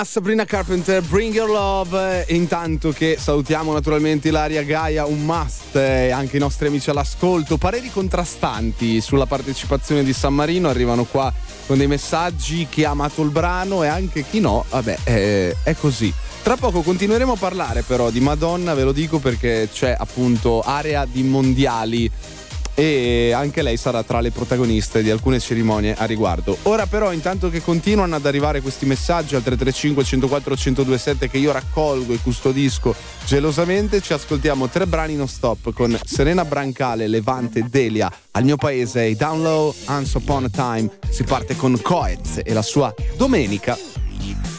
Sabrina Carpenter, Bring Your Love. E intanto che salutiamo naturalmente Ilaria Gaia, un must, e anche i nostri amici all'ascolto. Pareri contrastanti sulla partecipazione di San Marino, arrivano qua con dei messaggi: chi ha amato il brano e anche chi no. Vabbè, è così. Tra poco continueremo a parlare però di Madonna, ve lo dico, perché c'è appunto area di mondiali e anche lei sarà tra le protagoniste di alcune cerimonie a riguardo. Ora però, intanto che continuano ad arrivare questi messaggi al 335 104 1027 che io raccolgo e custodisco gelosamente, ci ascoltiamo 3 brani non stop con Serena Brancale, Levante, Delia, Al mio paese, i Down Low, Once Upon a Time. Si parte con Coez e la sua Domenica.